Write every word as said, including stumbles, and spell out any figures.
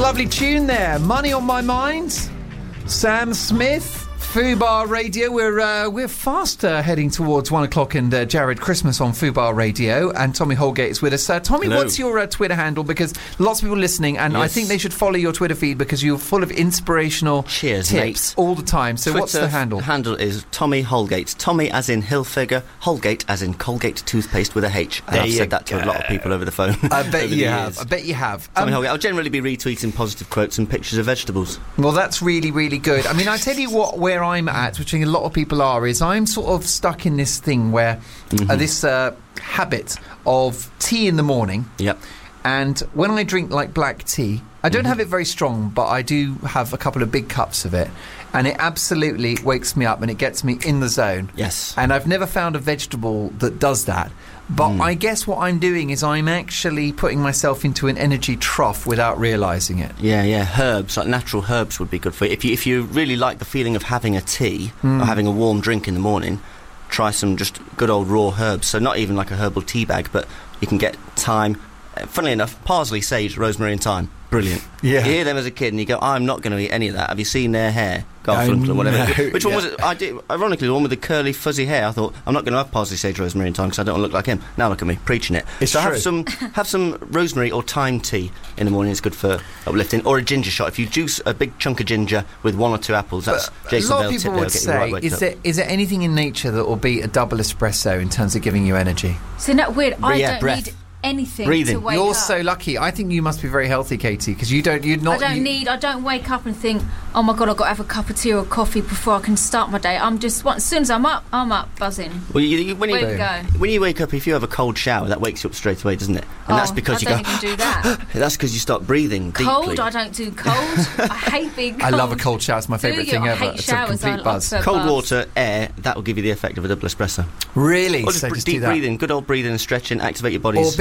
Lovely tune there. Money on My Mind. Sam Smith. Fubar Radio. We're uh, we're fast uh, heading towards one o'clock and uh, Jared Christmas on Fubar Radio, and Tommy Holgate is with us. Uh, Tommy, Hello. What's your uh, Twitter handle? Because lots of people listening, and yes. I think they should follow your Twitter feed because you're full of inspirational Cheers, tips mate. all the time. So Twitter what's the handle? handle is Tommy Holgate. Tommy as in Hilfiger, Holgate as in Colgate toothpaste with a H. And There I've you said that to go. a lot of people over the phone. I bet over you the have. years. I bet you have. Tommy Um, Holgate. I'll generally be retweeting positive quotes and pictures of vegetables. Well, that's really, really good. I mean, I tell you what, where I'm at, which I think a lot of people are, is I'm sort of stuck in this thing where Mm-hmm. uh, this uh, habit of tea in the morning. Yep. And when I drink like black tea, I don't mm-hmm. have it very strong, but I do have a couple of big cups of it, and it absolutely wakes me up and it gets me in the zone. Yes. And I've never found a vegetable that does that. But Mm. I guess what I'm doing is I'm actually putting myself into an energy trough without realising it. Yeah, yeah. Herbs, like natural herbs, would be good for you. If you if you really like the feeling of having a tea Mm. or having a warm drink in the morning, try some just good old raw herbs. So not even like a herbal tea bag, but you can get thyme. Uh, funnily enough, parsley, sage, rosemary, and thyme. Brilliant. Yeah. You hear them as a kid, and you go, "I'm not going to eat any of that." Have you seen their hair? I Garfunkel or whatever. know, Which one yeah. was it? I did. Ironically, the one with the curly, fuzzy hair. I thought, I'm not going to have parsley, sage, rosemary, and thyme because I don't want to look like him. Now look at me preaching it. It's so true. have some have some rosemary or thyme tea in the morning. It's good for uplifting. Or a ginger shot. If you juice a big chunk of ginger with one or two apples, that's But Jason a lot Bale of tip people there. would Get you right say, waked is up. there, is there anything in nature that will beat a double espresso in terms of giving you energy? So not weird. I Yeah, don't breath. need anything Breathing. to wake You're up. so lucky. I think you must be very healthy, Katie, because you don't. You're not. I don't you, need. I don't wake up and think, "Oh my god, I've got to have a cup of tea or coffee before I can start my day." I'm just. As soon as I'm up, I'm up buzzing. Well, you, you, when, you, Way to go. when you wake up, if you have a cold shower, that wakes you up straight away, doesn't it? And Oh, that's because I you don't go. even do that. That's because you start breathing deeply. Cold? I don't do cold. I hate being I cold. love a cold shower. It's my Do favourite you? thing I ever. hate It's showers. a complete I buzz. love Cold baths. water, air, that will give you the effect of a double espresso. Really? Or just So br- just deep do that. breathing, good old breathing and stretching, activate your body's Or a